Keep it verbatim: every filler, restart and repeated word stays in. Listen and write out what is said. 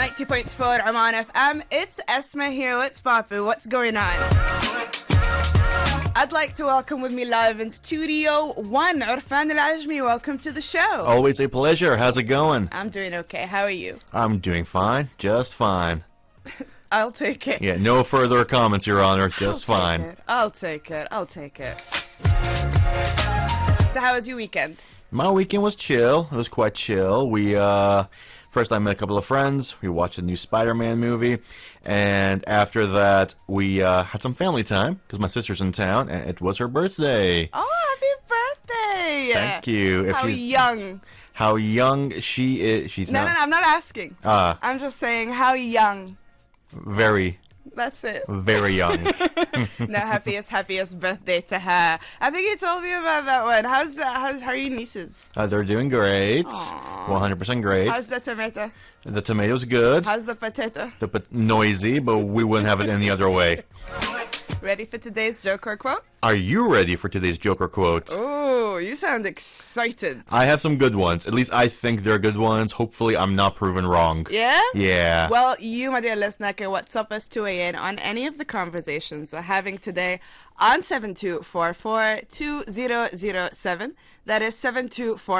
ninety point four Oman F M. It's Esma here. What's poppin'? What's going on? I'd like to welcome with me live in Studio One, Urfan Al-Ajmi. Welcome to the show. Always a pleasure. How's it going? I'm doing okay. How are you? I'm doing fine. Just fine. I'll take it. Yeah, no further comments, Your Honor. Just I'll fine. Take it. I'll take it. I'll take it. So how was your weekend? My weekend was chill. It was quite chill. We, uh... First, I met a couple of friends. We watched a new Spider-Man movie. And after that, we uh, had some family time because my sister's in town, and it was her birthday. Oh, happy birthday! Thank you. If How she's- young? How young she is. She's No, not no, no, I'm not asking. Ah. I'm just saying how young. very, That's it. very young. No, happiest, happiest birthday to her. I think you told me about that one. How's, uh, how's how are your nieces? Uh, they're doing great. Aw. one hundred percent great. How's the tomato? The tomato's good. How's the potato? The but noisy, but we wouldn't have it any other way. Ready for today's joke or quote? Are you ready for today's Joker quote? Oh, you sound excited. I have some good ones. At least I think they're good ones. Hopefully I'm not proven wrong. Yeah? Yeah. Well, you, my dear listener, can WhatsApp us to weigh in on any of the conversations we're having today on seven two four four two zero zero seven. That is seven two four